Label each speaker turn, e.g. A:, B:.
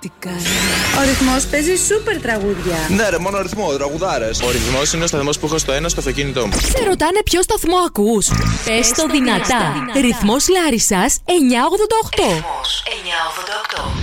A: Ο ρυθμός παίζει σούπερ τραγούδια.
B: Ναι, ρε, μόνο ρυθμό, τραγουδάρες. Ο ρυθμός είναι ο σταθμός που έχω στο ένα στο αυτοκίνητό μου.
C: Σε ρωτάνε ποιο σταθμό ακούς. Πες το δυνατά. Ρυθμός Λάρισσας 988.
D: Ρυθμός 988.